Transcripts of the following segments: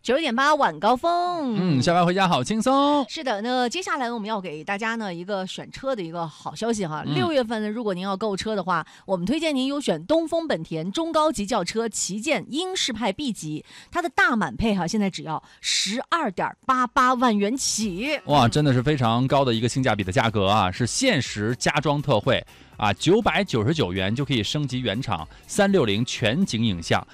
91.8晚高峰。 下班回家好轻松。 是的，那接下来我们要给大家呢一个选车的一个好消息哈。6月份呢，如果您要购车的话，我们推荐您优选东风本田中高级轿车旗舰英仕派 B 级，它的大满配哈，现在只要12.88万元起。 哇，真的是非常高的一个性价比的价格啊，是限时加装特惠。999元就可以升级原厂360全景影像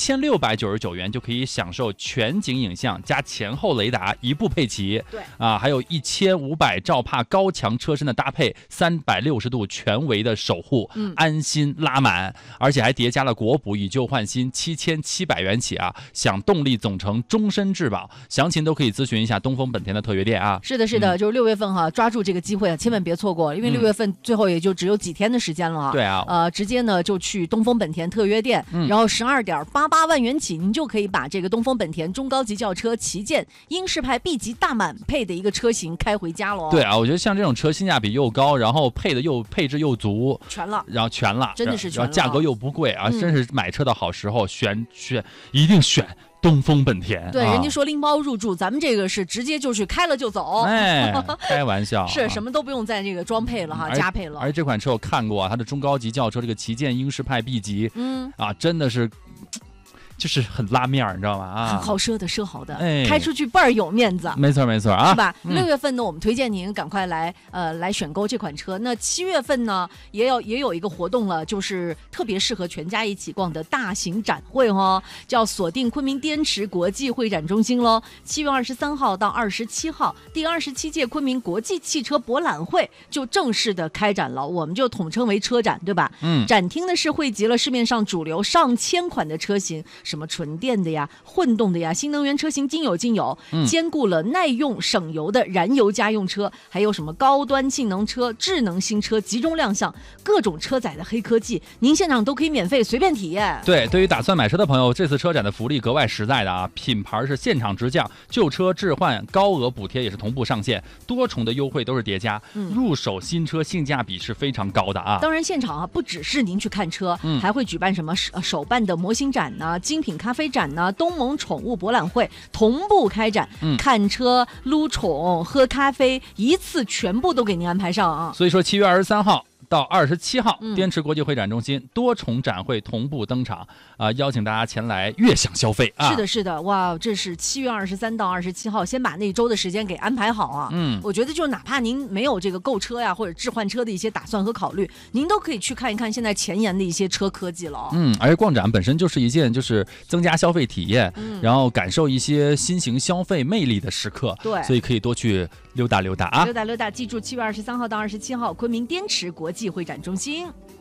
，1699元就可以享受全景影像加前后雷达一步配齐。 对还有1500兆帕高强车身的搭配，360度全维的守护，安心拉满，而且还叠加了国补以旧换新7700元起啊，享动力总成终身质保。详情都可以咨询一下东风本田的特约店啊。 是的，是的，就是6月份哈，抓住这个机会啊，千万别错过，因为6月份最后也就只有几天的时间了啊。 对啊， 直接呢就去东风本田特约店，然后12.88万元起，您就可以把这个东风本田中高级轿车旗舰英仕派 B 级大满配的一个车型开回家了。 对啊，我觉得像这种车性价比又高，然后配置又足， 全了， 然后全了， 真的是全了， 然后价格又不贵啊，真是买车的好时候，一定选东风本田。 对，人家说拎包入住，咱们这个是直接就是开了就走。 开玩笑， 是什么都不用在这个装配了哈，加配了。 而这款车我看过啊，它的中高级轿车这个旗舰英仕派 B 级，真的是。就是很拉面儿，你知道吗？ 很豪奢的，开出去倍儿有面子。 没错啊， 是吧？6月份呢，我们推荐您赶快来选购这款车。那7月份呢，也有一个活动了，就是特别适合全家一起逛的大型展会哦，叫锁定昆明滇池国际会展中心喽。7月23号到27号，第27届昆明国际汽车博览会就正式的开展了，我们就统称为车展，对吧？展厅呢是汇集了市面上主流上千款的车型。什么纯电的呀、混动的呀、新能源车型均有，兼顾了耐用省油的燃油家用车，还有什么高端性能车、智能新车集中亮相，各种车载的黑科技，您现场都可以免费随便体验。 对于打算买车的朋友，这次车展的福利格外实在的啊！品牌是现场直降，旧车置换高额补贴也是同步上线，多重的优惠都是叠加，入手新车性价比是非常高的啊！ 当然，现场不只是您去看车，还会举办什么手办的模型展呢、精品咖啡展呢、东盟宠物博览会同步开展，看车、撸宠、喝咖啡，一次全部都给您安排上啊！ 所以说7月23号。到27号，滇池国际会展中心多重展会同步登场邀请大家前来悦享消费啊！ 是的，哇，这是7月23到27号，先把那一周的时间给安排好啊！我觉得就哪怕您没有这个购车呀或者置换车的一些打算和考虑，您都可以去看一看现在前沿的一些车科技了。 而且逛展本身就是一件就是增加消费体验，然后感受一些新型消费魅力的时刻。 对， 所以可以多去溜达啊！ 溜达，记住7月23号到27号，昆明滇池国际会展中心。